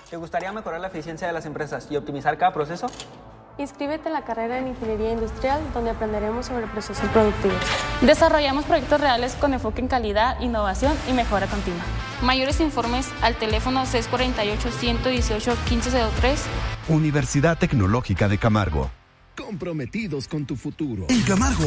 ¿Te gustaría mejorar la eficiencia de las empresas y optimizar cada proceso? Inscríbete en la carrera en Ingeniería Industrial, donde aprenderemos sobre procesos productivos. Desarrollamos proyectos reales con enfoque en calidad, innovación y mejora continua. Mayores informes al teléfono 648-118-1503. Universidad Tecnológica de Camargo. Comprometidos con tu futuro. En Camargo